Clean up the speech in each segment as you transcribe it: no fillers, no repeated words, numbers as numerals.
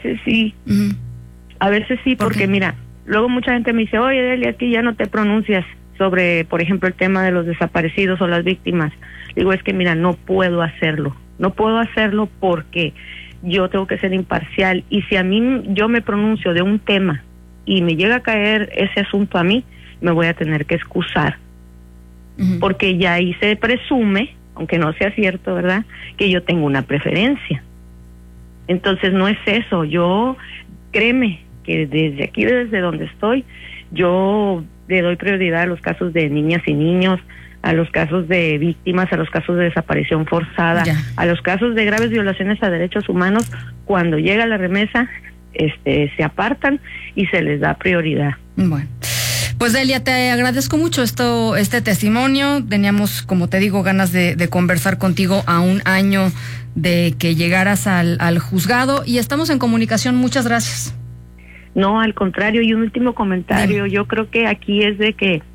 veces sí. A veces sí, porque mira, luego mucha gente me dice, oye, Delia, es que ya no te pronuncias sobre, por ejemplo, el tema de los desaparecidos o las víctimas. Digo, es que mira, no puedo hacerlo porque yo tengo que ser imparcial, y si a mí yo me pronuncio de un tema y me llega a caer ese asunto a mí, me voy a tener que excusar, porque ya ahí se presume, aunque no sea cierto, ¿verdad?, que yo tengo una preferencia. Entonces no es eso. Yo, créeme que desde aquí, desde donde estoy, yo le doy prioridad a los casos de niñas y niños, a los casos de víctimas, a los casos de desaparición forzada, a los casos de graves violaciones a derechos humanos. Cuando llega la remesa, se apartan y se les da prioridad. Bueno, pues Delia, te agradezco mucho este testimonio. Teníamos, como te digo, ganas de conversar contigo a un año de que llegaras al juzgado, y estamos en comunicación. Muchas gracias. No, al contrario, y un último comentario. Yo creo que aquí es de que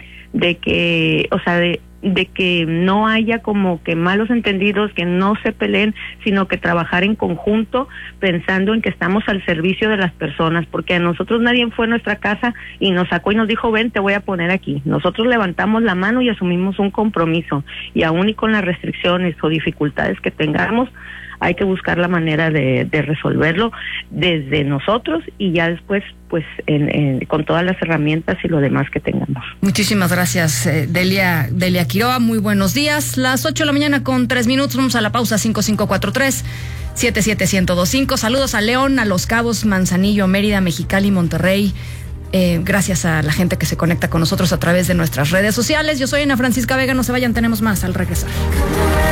no haya como que malos entendidos, que no se peleen, sino que trabajar en conjunto, pensando en que estamos al servicio de las personas, porque a nosotros nadie fue a nuestra casa y nos sacó y nos dijo, ven, te voy a poner aquí. Nosotros levantamos la mano y asumimos un compromiso, y aún y con las restricciones o dificultades que tengamos, hay que buscar la manera de resolverlo desde nosotros, y ya después pues con todas las herramientas y lo demás que tengamos. Muchísimas gracias, Delia Quiroa. Muy buenos días. Las 8:03 a.m. Vamos a la pausa. 5543-77125. Saludos a León, a Los Cabos, Manzanillo, Mérida, Mexicali, Monterrey. Gracias a la gente que se conecta con nosotros a través de nuestras redes sociales. Yo soy Ana Francisca Vega. No se vayan, tenemos más al regresar.